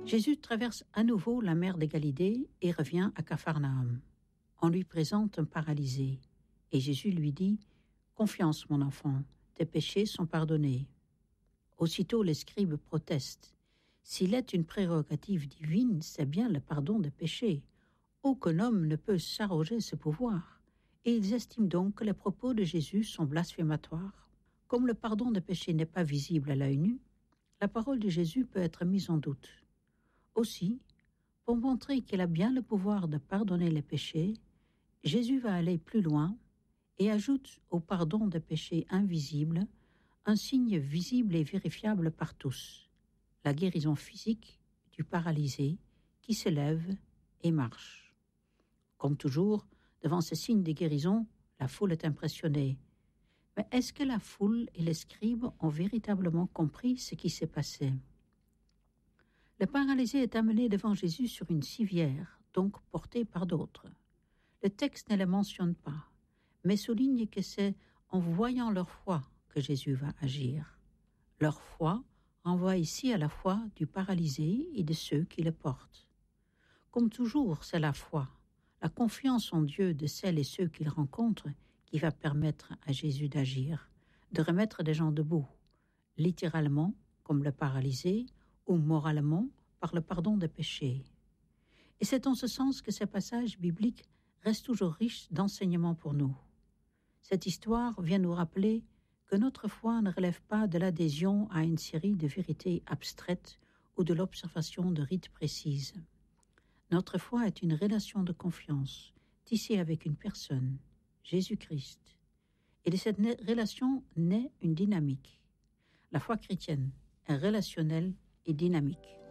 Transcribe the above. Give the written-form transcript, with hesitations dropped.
Jésus traverse à nouveau la mer de Galilée et revient à Capharnaüm. On lui présente un paralysé et Jésus lui dit « Confiance, mon enfant, tes péchés sont pardonnés. » Aussitôt, les scribes protestent. S'il est une prérogative divine, c'est bien le pardon des péchés. Aucun homme ne peut s'arroger ce pouvoir. Et ils estiment donc que les propos de Jésus sont blasphématoires. Comme le pardon des péchés n'est pas visible à l'œil nu, la parole de Jésus peut être mise en doute. Aussi, pour montrer qu'il a bien le pouvoir de pardonner les péchés, Jésus va aller plus loin et ajoute au pardon des péchés invisibles un signe visible et vérifiable par tous, la guérison physique du paralysé qui se lève et marche. Comme toujours, devant ce signe de guérison, la foule est impressionnée. Mais est-ce que la foule et les scribes ont véritablement compris ce qui s'est passé ? Le paralysé est amené devant Jésus sur une civière, donc porté par d'autres. Le texte ne le mentionne pas, mais souligne que c'est en voyant leur foi que Jésus va agir. Leur foi renvoie ici à la foi du paralysé et de ceux qui le portent. Comme toujours, c'est la foi, la confiance en Dieu de celles et ceux qu'il rencontre qui va permettre à Jésus d'agir, de remettre des gens debout, littéralement, comme le paralysé, ou moralement, par le pardon des péchés. Et c'est en ce sens que ces passages bibliques restent toujours riches d'enseignements pour nous. Cette histoire vient nous rappeler que notre foi ne relève pas de l'adhésion à une série de vérités abstraites ou de l'observation de rites précises. Notre foi est une relation de confiance, tissée avec une personne, Jésus-Christ. Et de cette relation naît une dynamique. La foi chrétienne est relationnelle et dynamique.